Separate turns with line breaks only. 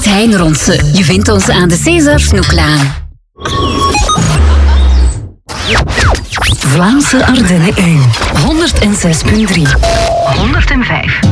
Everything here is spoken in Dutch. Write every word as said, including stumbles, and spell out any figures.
Hein Ronse. Je vindt ons aan de César Snoeklaan. Vlaamse Ardennen één. honderd zes komma drie. honderdvijf.